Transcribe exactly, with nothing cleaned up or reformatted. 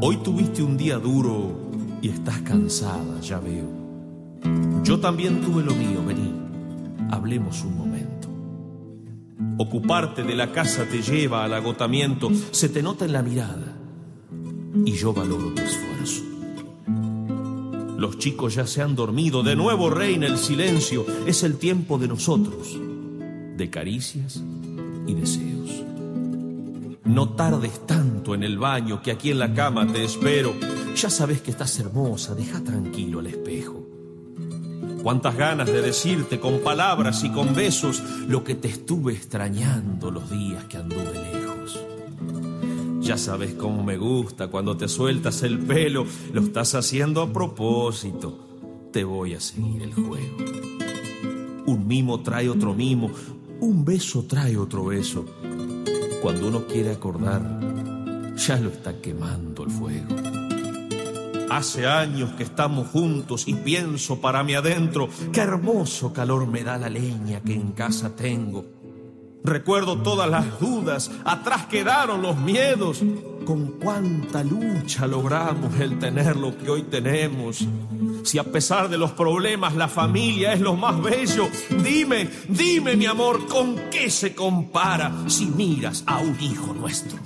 Hoy tuviste un día duro y estás cansada, ya veo. Yo también tuve lo mío, vení, hablemos un momento. Ocuparte de la casa te lleva al agotamiento, se te nota en la mirada y yo valoro tu esfuerzo. Los chicos ya se han dormido, de nuevo reina el silencio, es el tiempo de nosotros, de caricias y deseos. No tardes tanto en el baño, que aquí en la cama te espero. Ya sabes que estás hermosa, deja tranquilo al espejo. Cuántas ganas de decirte con palabras y con besos lo que te estuve extrañando los días que anduve lejos. Ya sabes cómo me gusta cuando te sueltas el pelo, lo estás haciendo a propósito, te voy a seguir el juego. Un mimo trae otro mimo, un beso trae otro beso. Cuando uno quiere acordar, ya lo está quemando el fuego. Hace años que estamos juntos y pienso para mí adentro, qué hermoso calor me da la leña que en casa tengo. Recuerdo todas las dudas, atrás quedaron los miedos. Con cuánta lucha logramos el tener lo que hoy tenemos. Si a pesar de los problemas la familia es lo más bello, dime, dime mi amor, ¿con qué se compara si miras a un hijo nuestro?